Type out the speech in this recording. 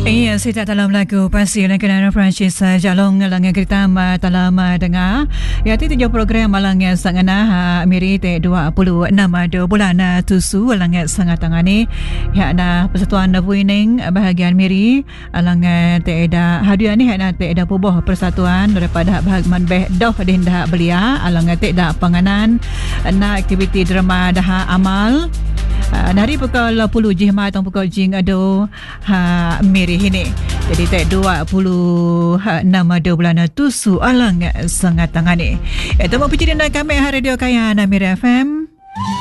Iya, saya tak dalam lagu pasti dan kena Francis Jalong langan kita dalam dengar. Ya, itu program malangnya sangana miri te 26 bulan tusu langan sangat tangani. Ya, na persatuan winning bahagian miri langan te da hadiah ni na te da pubuh persatuan daripada bahagian beh doh dindah belia langan te da panganan na aktiviti drama dah amal. Dari pukul 10 jihma atau pukul jing ado miri ini. Jadi tak 26 bulan tusu alang sangat tangani. Itu mau pikirin kami Radio Kaya Miri FM.